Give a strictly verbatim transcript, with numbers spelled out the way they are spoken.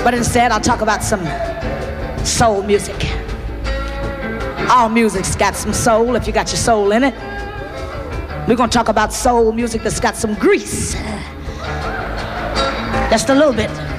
But instead, I'll talk about some soul music. All music's got some soul if you got your soul in it. We're gonna talk about soul music that's got some grease. Just a little bit.